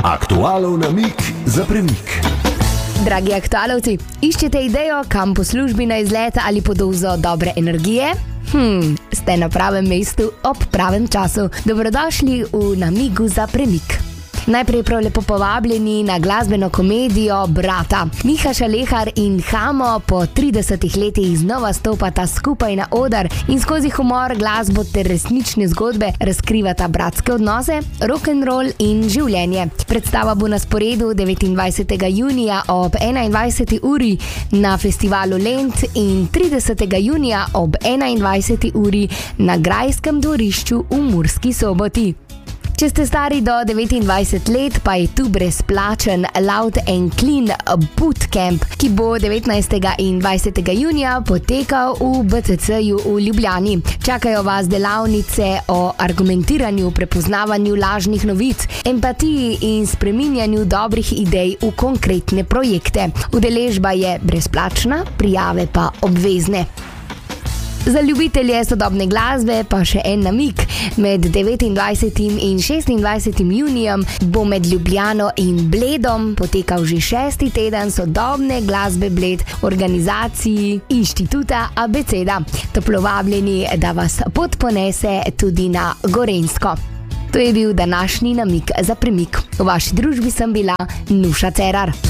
Aktualov namig za premik. Dragi aktualovci, iščete idejo, kam po službi na izlet ali po dozo dobre energije? Ste na pravem mestu ob pravem času. Dobrodošli v namigu za premik. Najprej prav lepo povabljeni na glasbeno komedijo Brata. Miha Šalehar in Hamo po 30 letih znova stopata skupaj na oder in skozi humor, glasbo ter resnične zgodbe razkrivata bratske odnose, rock'n'roll in življenje. Predstava bo na sporedu 29. junija ob 21. uri na festivalu Lent in 30. junija ob 21. uri na Grajskem dvorišču v Murski Soboti. Če ste stari do 29 let, pa je tu brezplačen Loud and Clean Bootcamp, ki bo 19. in 20. junija potekal v BCC-ju v Ljubljani. Čakajo vas delavnice o argumentiranju, prepoznavanju lažnih novic, empatiji in spreminjanju dobrih idej v konkretne projekte. Udeležba je brezplačna, prijave pa obvezne. Za ljubitelje sodobne glasbe pa še en namig. Med 29. in 26. junijem bo med Ljubljano in Bledom potekal že 6. teden sodobne glasbe Bled v organizaciji Inštituta Abeceda. Toplo vabljeni, da vas pot ponese tudi na Gorenjsko. To je bil današnji namig za premik. V vaši družbi sem bila Nuša Cerar.